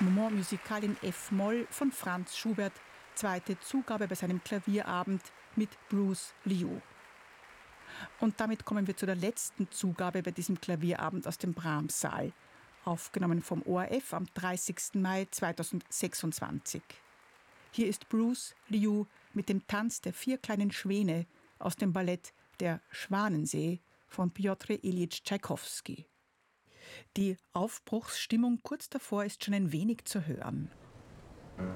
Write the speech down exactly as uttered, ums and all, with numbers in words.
Moment musical in F-Moll von Franz Schubert, zweite Zugabe bei seinem Klavierabend mit Bruce Liu. Und damit kommen wir zu der letzten Zugabe bei diesem Klavierabend aus dem Brahms-Saal, aufgenommen vom O R F am dreißigsten Mai zweitausendsechsundzwanzig. Hier ist Bruce Liu mit dem Tanz der vier kleinen Schwäne aus dem Ballett Der Schwanensee von Pjotr Iljitsch Tschaikowski. Die Aufbruchsstimmung kurz davor ist schon ein wenig zu hören.